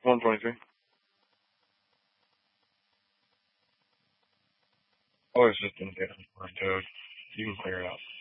123. Oh, it's just in there. You can clear it out.